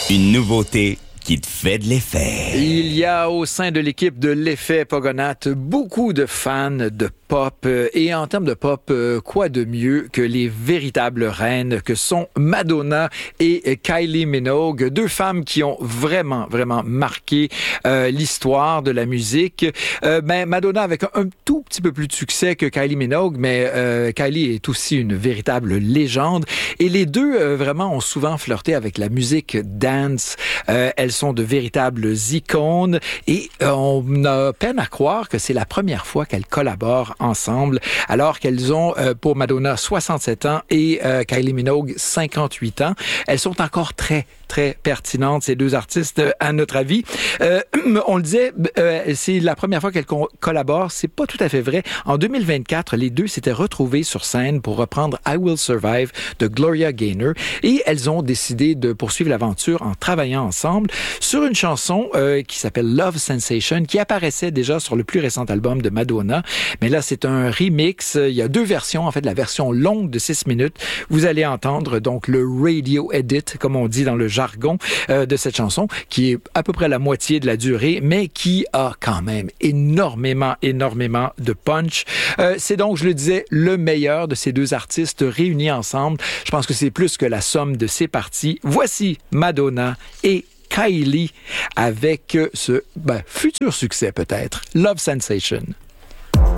Une nouveauté qui te fait de l'effet. Il y a au sein de l'équipe de l'Effet Pogonaat beaucoup de fans de pop. Et en termes de pop, quoi de mieux que les véritables reines que sont Madonna et Kylie Minogue, deux femmes qui ont vraiment marqué l'histoire de la musique. Madonna avec un tout petit peu plus de succès que Kylie Minogue, mais Kylie est aussi une véritable légende. Et les deux vraiment ont souvent flirté avec la musique dance. Elles sont de véritables icônes et on a peine à croire que c'est la première fois qu'elles collaborent ensemble, alors qu'elles ont, pour Madonna, 67 ans et Kylie Minogue, 58 ans. Elles sont encore très pertinentes, ces deux artistes, à notre avis. On le disait, c'est la première fois qu'elles collaborent. C'est pas tout à fait vrai. En 2024, les deux s'étaient retrouvées sur scène pour reprendre I Will Survive de Gloria Gaynor et elles ont décidé de poursuivre l'aventure en travaillant ensemble sur une chanson qui s'appelle Love Sensation, qui apparaissait déjà sur le plus récent album de Madonna. Mais là, c'est un remix. Il y a deux versions. En fait, la version longue de 6 minutes. Vous allez entendre donc le radio edit, comme on dit dans le jargon de cette chanson, qui est à peu près la moitié de la durée, mais qui a quand même énormément de punch. C'est donc, je le disais, le meilleur de ces deux artistes réunis ensemble. Je pense que c'est plus que la somme de ces parties. Voici Madonna et Kylie avec ce futur succès peut-être, Love Sensation.